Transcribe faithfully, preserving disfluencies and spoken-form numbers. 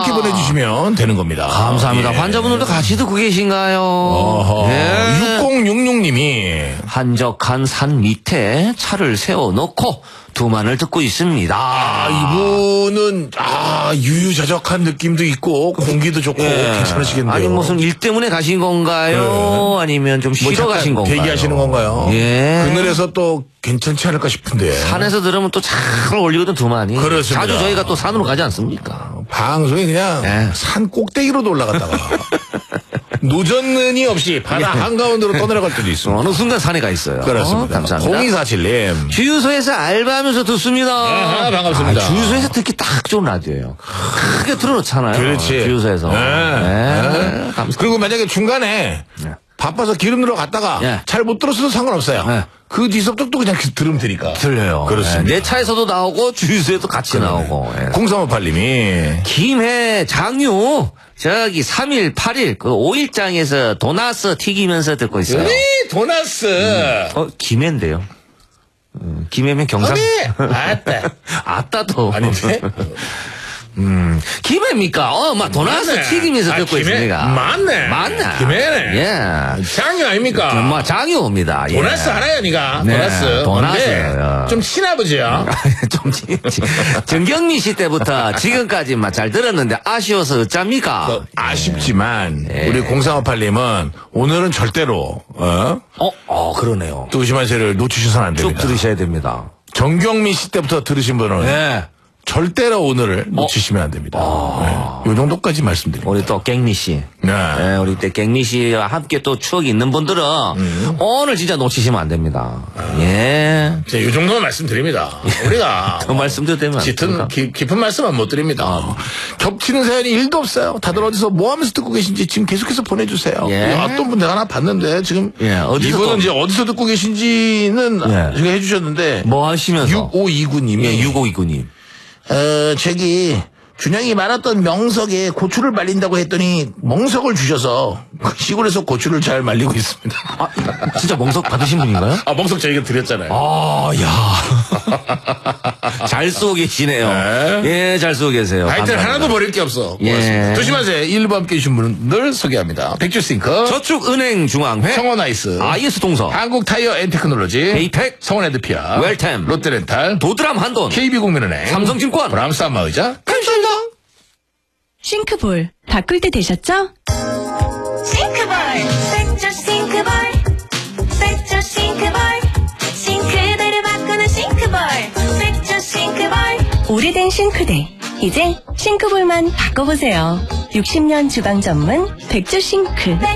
이렇게 보내주시면 되는 겁니다. 감사합니다. 예. 환자분들도 같이 듣고 계신가요? 어허. 예. 육공육육 님이 한적한 산 밑에 차를 세워놓고 두만을 듣고 있습니다. 아, 이분은 아 유유자적한 느낌도 있고 공기도 좋고 예. 괜찮으시겠네요. 아니 무슨 일 때문에 가신 건가요? 네. 아니면 좀 뭐 쉬러 잠깐 가신 건가요? 대기하시는 건가요? 예. 그늘에서 또 괜찮지 않을까 싶은데. 산에서 들으면 또 잘 어울리거든 두만이. 그렇습니다. 자주 저희가 또 산으로 가지 않습니까? 방송이 그냥 예. 산 꼭대기로도 올라갔다가 노전은이 없이 바다 한가운데로 떠내려갈 때도 있습니다. 어느 순간 산에 가 있어요. 그렇습니다. 어, 감사합니다. 공이사칠 님. 주유소에서 알바하면서 듣습니다. 아하, 반갑습니다. 아, 주유소에서 듣기 딱 좋은 라디오예요. 크게 틀어놓잖아요. 그렇지. 주유소에서. 네. 네. 네. 감사합니다. 그리고 만약에 중간에 네. 바빠서 기름 넣으러 갔다가 네. 잘 못 들었어도 상관없어요. 네. 그 뒤섭도 또 그냥 들으면 되니까. 들려요. 그렇습니다. 네. 내 차에서도 나오고 주유소에도 같이 나오고. 예. 공삼오팔 님이 김해 장유 저기 삼 일 팔 일 그 오 일장에서 도나스 튀기면서 듣고 있어요. 네, 도나스. 어 김해인데요. 음, 김해면 경상. 아네. 아따. 아따도. 아닌데? 음, 김해입니까? 어, 막 도나스 맞네. 튀기면서 아, 듣고 김해? 있습니다. 맞네. 맞네. 김해네. 예. 장유 아닙니까? 뭐 장유입니다. 예. 도나스 알아요, 니가? 네, 도나스. 도나스. 근데 어. 좀 친아버지야. 좀 지- 지- 정경미 씨 때부터 지금까지만 잘 들었는데 아쉬워서 어쩝니까? 어, 아쉽지만 예. 우리 공삼오팔 님은 오늘은 절대로 어? 어, 어 그러네요. 또 의심한세를 놓치셔서는 안 쭉 됩니다. 들으셔야 됩니다. 정경미 씨 때부터 들으신 분은 네. 절대로 오늘을 놓치시면 안 됩니다. 네. 요 정도까지 말씀드립니다. 우리 또 갱미 씨. 네. 네, 우리 때 갱미 씨와 함께 또 추억이 있는 분들은 오늘 진짜 놓치시면 안 됩니다. 예. 자, 요 정도만 말씀드립니다. 우리가 그 말씀도 되면 안 짙은 됩니까? 기- 깊은 말씀은 못 드립니다. 겹치는 사연이 일도 없어요. 다들 어디서 뭐 하면서 듣고 계신지 지금 계속해서 보내주세요. 예. 어떤 분 내가 하나 봤는데 지금 예, 어디서 이분은 또- 이제 어디서 듣고 계신지는 예. 제가 해주셨는데 뭐 하시면서? 육오이구 님이 예, 육오이구 님. 어, 저기, 균형이 많았던 명석에 고추를 말린다고 했더니 멍석을 주셔서 시골에서 고추를 잘 말리고 있습니다. 아, 진짜 멍석 받으신 분인가요? 아, 멍석 저희가 드렸잖아요. 아, 야. 잘 쓰고 계시네요. 네. 예, 잘 쓰고 계세요. 하여튼 감사합니다. 하나도 버릴 게 없어. 예. 고맙습니다. 조심하세요. 일부 함께 해주신 분은 늘 소개합니다. 백주싱크, 저축은행중앙회, 청원아이스, 아이에스 동서, 한국타이어 앤테크놀로지, 에이펙, 성원에드피아, 웰템, 롯데렌탈, 도드람 한돈, 케이비국민은행, 삼성증권, 브람스 안마의자. 감사합니다. 싱크볼 바꿀 때 되셨죠? 싱크볼 백조 싱크볼 백조 싱크볼 싱크대를 바꾸는 싱크볼 백조 싱크볼 오래된 싱크대 이제 싱크볼만 바꿔보세요. 육십 년 주방 전문 백조 싱크.